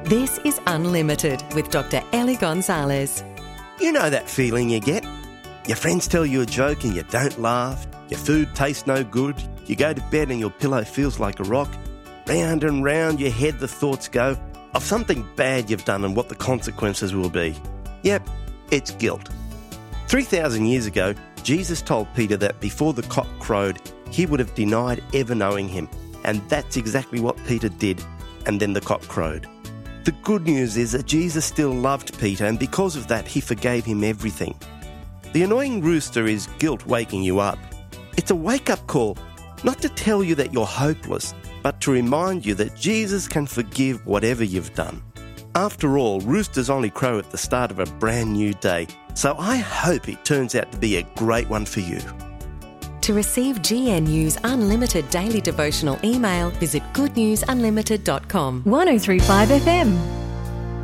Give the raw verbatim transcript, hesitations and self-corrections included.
This is Unlimited with Doctor Ellie Gonzalez. You know that feeling you get? Your friends tell you a joke and you don't laugh. Your food tastes no good. You go to bed and your pillow feels like a rock. Round and round your head the thoughts go of something bad you've done and what the consequences will be. Yep, it's guilt. three thousand years ago, Jesus told Peter that before the cock crowed, he would have denied ever knowing him. And that's exactly what Peter did. And then the cock crowed. The good news is that Jesus still loved Peter, and because of that, he forgave him everything. The annoying rooster is guilt waking you up. It's a wake-up call, not to tell you that you're hopeless, but to remind you that Jesus can forgive whatever you've done. After all, roosters only crow at the start of a brand new day, so I hope it turns out to be a great one for you. To receive G N U's unlimited daily devotional email, visit good news unlimited dot com. one oh three point five F M